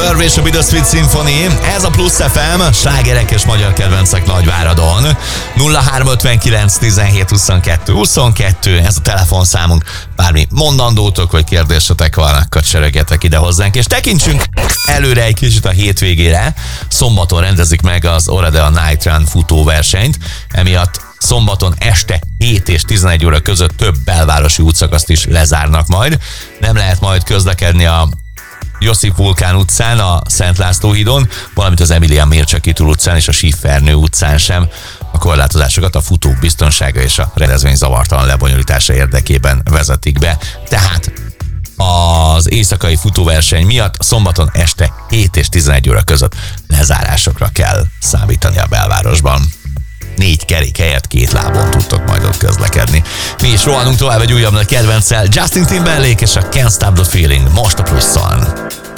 Verve és a Bittersweet Symphony. Ez a Plusz FM, slágerek és magyar kedvencek Nagyváradon. 0359 17 22 22, ez a telefonszámunk. Bármi mondandótok vagy kérdésetek van, akkor csörögjetek ide hozzánk. És tekintsünk előre egy kicsit a hétvégére. Szombaton rendezik meg az Oradea Night Run futóversenyt. Emiatt szombaton este 7 és 11 óra között több belvárosi útszakaszt is lezárnak majd. Nem lehet majd közlekedni a Josip Vulkán utcán, a Szent László hídon, valamint az Emilián Mércsakitól utcán és a Siffernő utcán sem. A korlátozásokat a futók biztonsága és a rendezvény zavartalan lebonyolítása érdekében vezetik be. Tehát az éjszakai futóverseny miatt szombaton este 7 és 11 óra között lezárásokra kell számítani a belvárosban. 4 kerék helyett 2 lábon tudtok majd ott közlekedni. Mi is rohanunk tovább egy újabb nagy kedvenccel, Justin Timberlake és a Can't Stop the Feeling, most a Pluszon.